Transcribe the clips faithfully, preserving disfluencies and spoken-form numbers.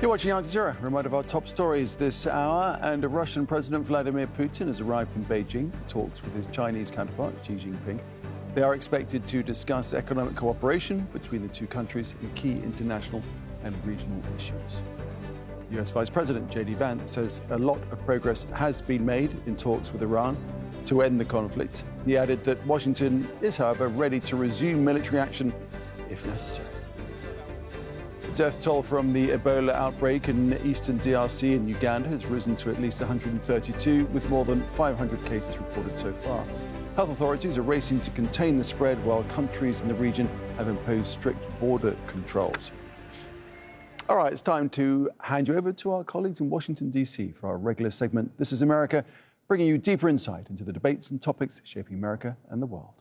You're watching Al Jazeera. A reminder of our top stories this hour. And Russian President Vladimir Putin has arrived in Beijing for talks with his Chinese counterpart, Xi Jinping. They are expected to discuss economic cooperation between the two countries and key international and regional issues. U S Vice President J D Vance says a lot of progress has been made in talks with Iran to end the conflict. He added that Washington is, however, ready to resume military action if necessary. Death toll from the Ebola outbreak in eastern D R C and Uganda has risen to at least one hundred thirty-two, with more than five hundred cases reported so far. Health authorities are racing to contain the spread while countries in the region have imposed strict border controls. All right, it's time to hand you over to our colleagues in Washington, D C for our regular segment, This is America, bringing you deeper insight into the debates and topics shaping America and the world.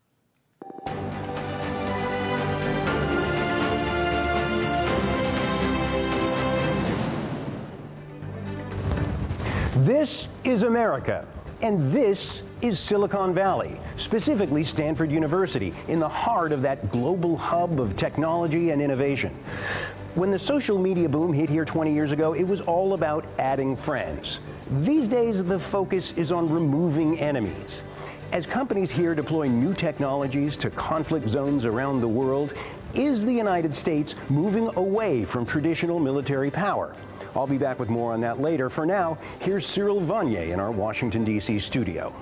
This is America, and this is Silicon Valley, specifically Stanford University, in the heart of that global hub of technology and innovation. When the social media boom hit here twenty years ago, it was all about adding friends. These days, the focus is on removing enemies. As companies here deploy new technologies to conflict zones around the world, is the United States moving away from traditional military power? I'll be back with more on that later. For now, here's Cyril Vanier in our Washington, D C studio.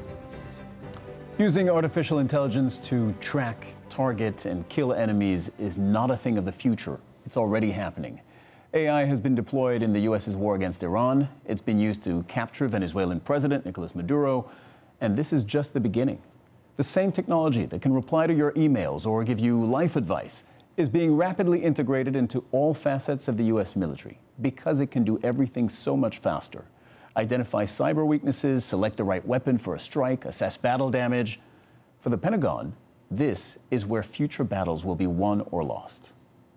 Using artificial intelligence to track, target, and kill enemies is not a thing of the future. It's already happening. A I has been deployed in the U S's war against Iran. It's been used to capture Venezuelan President Nicolas Maduro. And this is just the beginning. The same technology that can reply to your emails or give you life advice is being rapidly integrated into all facets of the U S military because it can do everything so much faster. Identify cyber weaknesses, select the right weapon for a strike, assess battle damage. For the Pentagon, this is where future battles will be won or lost.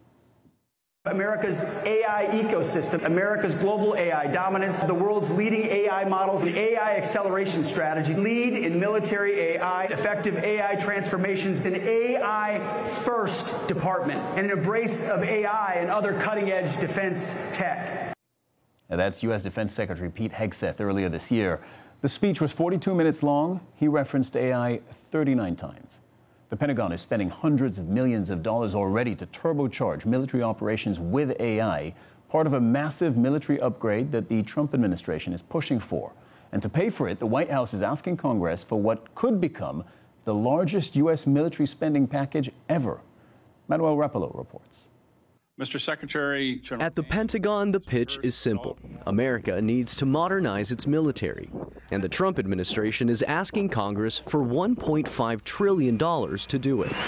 America's A I ecosystem, America's global A I dominance, the world's leading A I models, the A I acceleration strategy, lead in military A I, effective A I transformations, an A I-first department, and an embrace of A I and other cutting-edge defense tech. Now that's U S Defense Secretary Pete Hegseth earlier this year. The speech was forty-two minutes long. He referenced A I thirty-nine times. The Pentagon is spending hundreds of millions of dollars already to turbocharge military operations with A I, part of a massive military upgrade that the Trump administration is pushing for. And to pay for it, the White House is asking Congress for what could become the largest U S military spending package ever. Manuel Rapallo reports. Mister Secretary General. At the Pentagon, the pitch is simple. America needs to modernize its military. And the Trump administration is asking Congress for one point five trillion dollars to do it.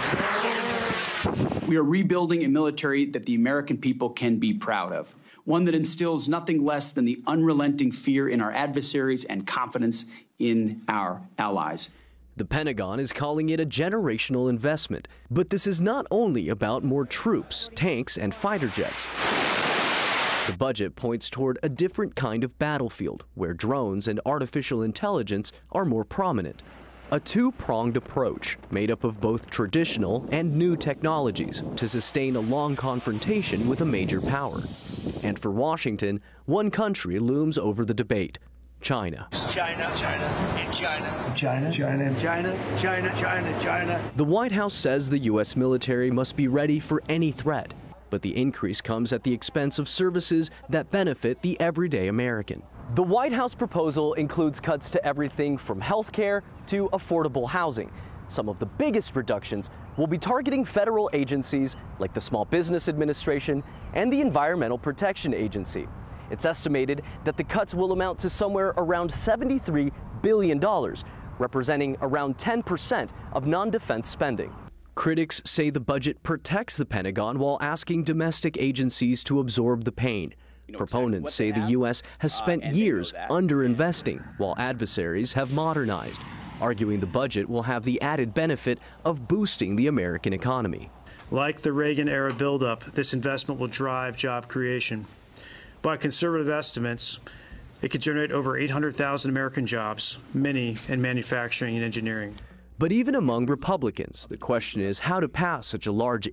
We are rebuilding a military that the American people can be proud of. One that instills nothing less than the unrelenting fear in our adversaries and confidence in our allies. The Pentagon is calling it a generational investment, but this is not only about more troops, tanks, and fighter jets. The budget points toward a different kind of battlefield, where drones and artificial intelligence are more prominent. A two-pronged approach made up of both traditional and new technologies to sustain a long confrontation with a major power. And for Washington, one country looms over the debate: China. China, China, and China. China, China, China, China, China, China. The White House says the U S military must be ready for any threat, but the increase comes at the expense of services that benefit the everyday American. The White House proposal includes cuts to everything from health care to affordable housing. Some of the biggest reductions will be targeting federal agencies like the Small Business Administration and the Environmental Protection Agency. It's estimated that the cuts will amount to somewhere around seventy-three billion dollars, representing around ten percent of non-defense spending. Critics say the budget protects the Pentagon while asking domestic agencies to absorb the pain. You know, Proponents exactly say the U S has spent uh, years underinvesting, while adversaries have modernized, arguing the budget will have the added benefit of boosting the American economy. Like the Reagan-era buildup, this investment will drive job creation. By conservative estimates, it could generate over eight hundred thousand American jobs, many in manufacturing and engineering. But even among Republicans, the question is how to pass such a large